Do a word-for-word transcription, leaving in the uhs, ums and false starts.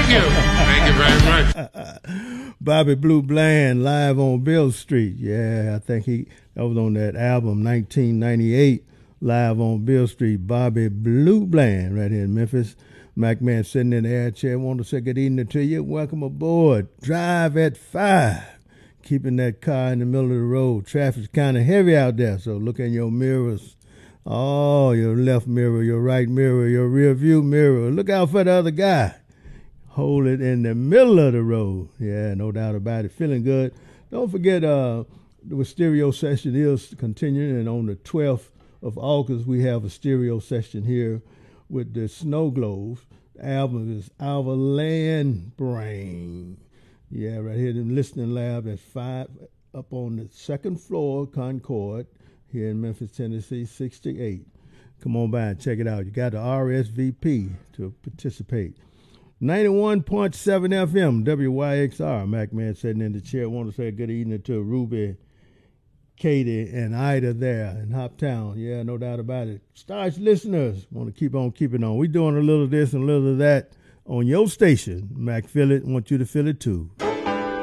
Thank you. Thank you very much. Bobby Blue Bland live on Bill Street. Yeah, I think he that was on that album nineteen ninety-eight, live on Bill Street. Bobby Blue Bland right here in Memphis. Mac Man sitting in the air chair. Want to say good evening to you. Welcome aboard. Drive at five. Keeping that car in the middle of the road. Traffic's kind of heavy out there, so look in your mirrors. Oh, your left mirror, your right mirror, your rear view mirror. Look out for the other guy. Hold it in the middle of the road. Yeah, no doubt about it. Feeling good. Don't forget, uh, the stereo session is continuing, and on the twelfth of August, we have a stereo session here with the Snow Globes. The album is Our Land Brain. Yeah, right here in the listening lab at five, up on the second floor, Concord, here in Memphis, Tennessee, sixty-eight. Come on by and check it out. You got the R S V P to participate. ninety-one point seven F M, W Y X R. Mac Man sitting in the chair. I want to say good evening to Ruby, Katie, and Ida there in Hoptown. Yeah, no doubt about it. Stars listeners want to keep on keeping on. We're doing a little of this and a little of that on your station. Mac, feel it. Want you to feel it too.